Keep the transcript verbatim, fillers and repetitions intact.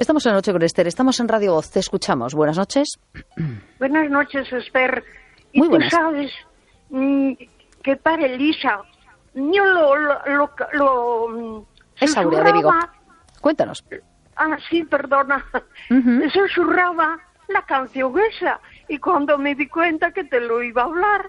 Estamos en la noche con Esther, estamos en Radio Voz, te escuchamos. Buenas noches. Buenas noches, Esther. Y Muy tú buenas. sabes mm, que para Elisa, yo lo... lo, lo, lo Es Aurea de Vigo. susurraba. Cuéntanos. Ah, sí, perdona. Ujú. Susurraba la canción esa. Y cuando me di cuenta que te lo iba a hablar,